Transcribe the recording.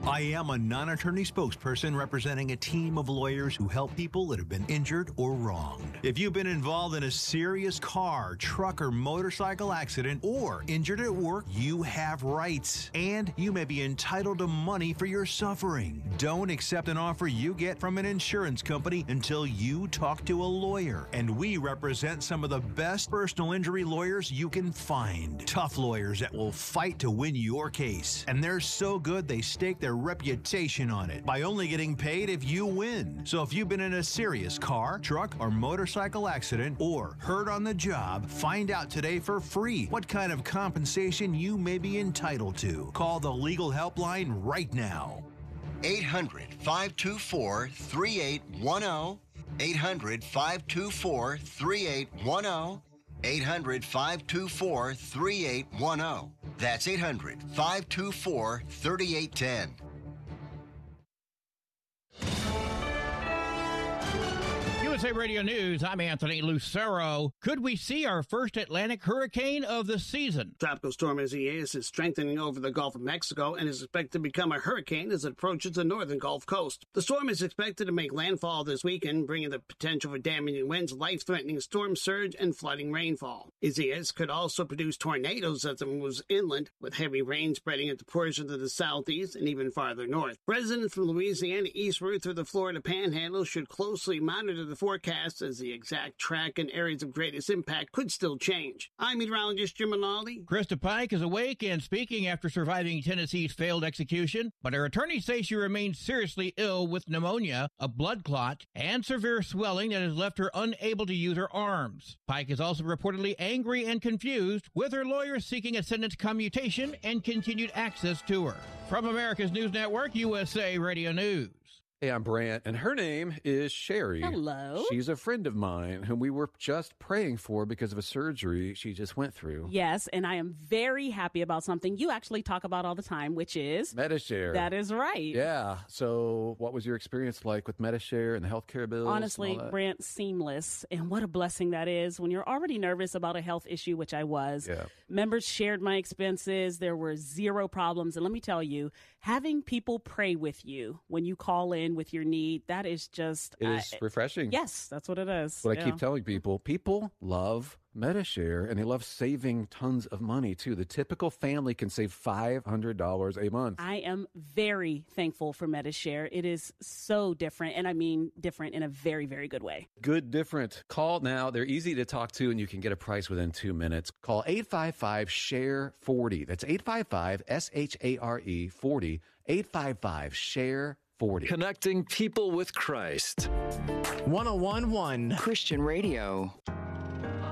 I am a non-attorney spokesperson representing a team of lawyers who help people that have been injured or wronged. If you've been involved in a serious car, truck, or motorcycle accident or injured at work, you have rights, and you may be entitled to money for your suffering. Don't accept an offer you get from an insurance company until you talk to a lawyer. And we represent some of the best personal injury lawyers you can find. Tough lawyers that will fight to win your case. And they're so good they stake their reputation on it by only getting paid if you win. So if you've been in a serious car, truck, or motorcycle accident or hurt on the job, find out today for free what kind of compensation you may be entitled to. Call the legal helpline right now. 800-524-3810. 800-524-3810. 800-524-3810. That's 800-524-3810. USA Radio News, I'm Anthony Lucero. Could we see our first Atlantic hurricane of the season? Tropical storm Isaias is strengthening over the Gulf of Mexico and is expected to become a hurricane as it approaches the northern Gulf Coast. The storm is expected to make landfall this weekend, bringing the potential for damaging winds, life-threatening storm surge, and flooding rainfall. Isaias could also produce tornadoes as it moves inland, with heavy rain spreading into portions of the southeast and even farther north. Residents from Louisiana eastward through the Florida Panhandle should closely monitor the forecast as the exact track and areas of greatest impact could still change. I'm meteorologist Jim Rinaldi. Krista Pike is awake and speaking after surviving Tennessee's failed execution, but her attorneys say she remains seriously ill with pneumonia, a blood clot, and severe swelling that has left her unable to use her arms. Pike is also reportedly angry and confused, with her lawyers seeking a sentence commutation and continued access to her. From America's News Network, USA Radio News. Hey, I'm Brant, and her name is Sherry. Hello. She's a friend of mine whom we were just praying for because of a surgery she just went through. Yes, and I am very happy about something you actually talk about all the time, which is Medi-Share. That is right. Yeah. So what was your experience like with Medi-Share and the healthcare bills? Honestly, Brant, seamless. And what a blessing that is when you're already nervous about a health issue, which I was. Yeah. Members shared my expenses. There were zero problems. And let me tell you, having people pray with you when you call in with your need, that is just... It is refreshing. Yes, that's what it is. What I keep telling people. People love Medi-Share, and they love saving tons of money, too. The typical family can save $500 a month. I am very thankful for Medi-Share. It is so different, and I mean different in a very, very good way. Good different. Call now. They're easy to talk to, and you can get a price within 2 minutes. Call 855-SHARE-40. That's 855-SHARE-40. 855-SHARE-40. Connecting people with Christ. 101.1 Christian Radio.